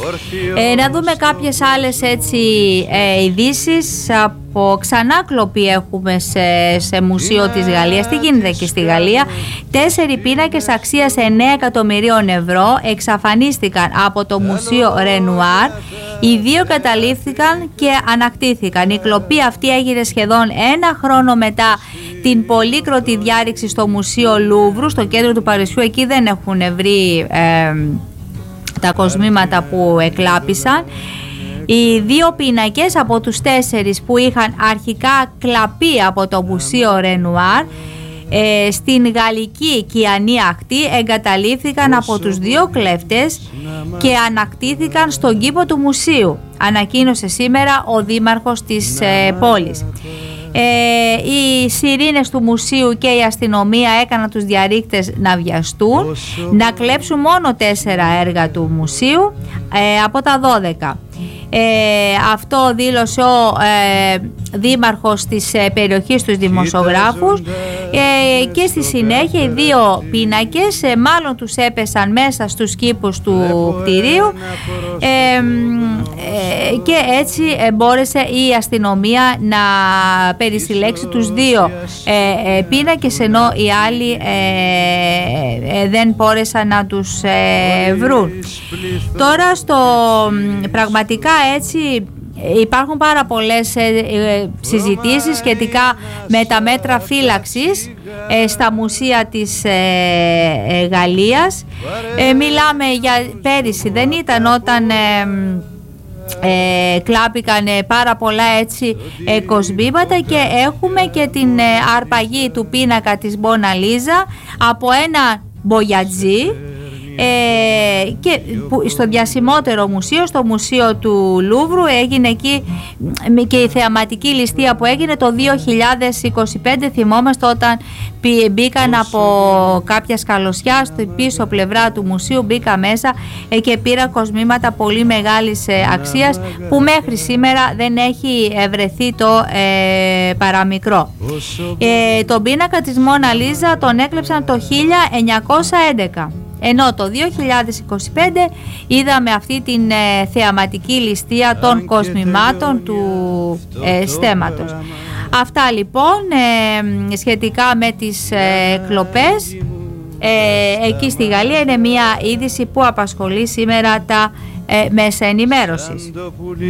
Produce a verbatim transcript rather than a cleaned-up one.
Ε, να δούμε κάποιες άλλες έτσι ε, ειδήσεις. Από ξανά κλοπή έχουμε σε, σε μουσείο της Γαλλίας. Τι γίνεται εκεί στη Γαλλία? Τέσσερι πίνακες αξίας εννέα εκατομμυρίων ευρώ εξαφανίστηκαν από το μουσείο Ρενουάρ. Οι δύο καταλήφθηκαν και ανακτήθηκαν. Η κλοπή αυτή έγινε σχεδόν ένα χρόνο μετά την πολύκροτη διάρρηξη στο μουσείο Λούβρου, στο κέντρο του Παρισιού. Εκεί δεν έχουν βρει ε, τα κοσμήματα που εκλάπησαν. Οι δύο πίνακες από τους τέσσερις που είχαν αρχικά κλαπεί από το μουσείο Ρενουάρ ε, στην γαλλική Κιανή ακτή εγκαταλείφθηκαν από τους δύο κλέφτες και ανακτήθηκαν στον κήπο του μουσείου, ανακοίνωσε σήμερα ο δήμαρχος της ε, πόλης. Ε, οι σιρήνες του μουσείου και η αστυνομία έκαναν τους διαρρήκτες να βιαστούν, να κλέψουν μόνο τέσσερα έργα του μουσείου ε, από τα δώδεκα. Ε, αυτό δήλωσε ο ε, δήμαρχος της ε, περιοχής στους δημοσιογράφους ε, και στη συνέχεια οι δύο πίνακες ε, μάλλον τους έπεσαν μέσα στους κήπους του κτηρίου ε, ε, και έτσι ε, μπόρεσε η αστυνομία να περισυλλέξει τους δύο ε, ε, πίνακες, ενώ οι άλλοι ε, ε, δεν μπόρεσαν να τους ε, βρουν. Τώρα στο πραγματικά έτσι υπάρχουν πάρα πολλές ε, ε, συζητήσεις σχετικά με τα μέτρα φύλαξης ε, στα μουσεία της ε, ε, Γαλλίας. Ε, μιλάμε για πέρυσι, δεν ήταν όταν ε, ε, κλάπηκαν πάρα πολλά έτσι ε, κοσμήματα, και έχουμε και την ε, αρπαγή του πίνακα της Μόνα Λίζα από ένα μπογιατζή. Ε, και στο διασημότερο μουσείο, στο μουσείο του Λούβρου, έγινε εκεί και η θεαματική ληστεία που έγινε το δύο χιλιάδες είκοσι πέντε. Θυμόμαστε όταν μπήκαν από κάποια σκαλωσιά στην πίσω πλευρά του μουσείου, μπήκα μέσα ε, και πήρα κοσμήματα πολύ μεγάλης ε, αξίας, που μέχρι σήμερα δεν έχει βρεθεί το ε, παραμικρό. Ε, τον πίνακα της Μόνα Λίζα τον έκλεψαν το χίλια εννιακόσια έντεκα. Ενώ το δύο χιλιάδες είκοσι πέντε είδαμε αυτή την ε, θεαματική ληστεία των κοσμημάτων του ε, στέματος. Αυτά λοιπόν ε, σχετικά με τις ε, κλοπές ε, εκεί στη Γαλλία. Είναι μια είδηση που απασχολεί σήμερα τα ε, μέσα ενημέρωσης.